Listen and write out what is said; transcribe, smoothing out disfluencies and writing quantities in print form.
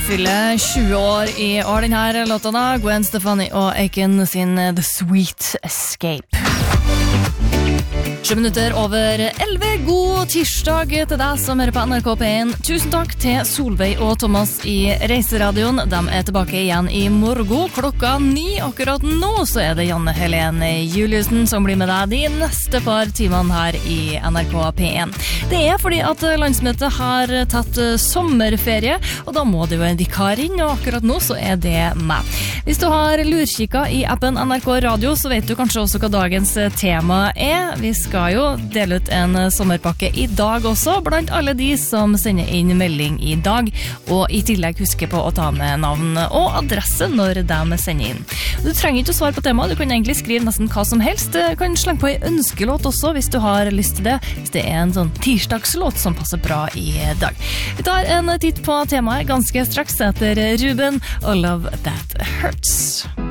fyller 20 år I år den her låta da. Gwen Stefani og Aiken sin The Sweet Escape. 7 minutter over 11. God tirsdag til deg som hører på NRK P1. Tusen takk til Solveig og Thomas I Reiseradioen. De tilbake igjen I morgen klokka 9. Akkurat nå så det Janne Helene Juliussen som blir med deg de neste par timene her I NRK P1. Det fordi at landsmøtet har tatt sommerferie, og da må det jo en vikar inn, og akkurat nå så det meg. Hvis du har lurkikka I appen NRK Radio, så vet du kanskje også hva dagens tema Vi skal jo dele ut en sommerpakke I dag også, blant alle de som sender inn melding I dag, og I tillegg huske på å ta med navn og adresse når de sender inn. Du trenger ikke å svare på temaet, du kan egentlig skrive nesten hva som helst. Du kan slenge på en ønskelåt også, hvis du har lyst til det, hvis det en sånn tirsdagslåt som passer bra I dag. Vi tar en titt på temaet ganske straks etter Ruben og Love That Hurts.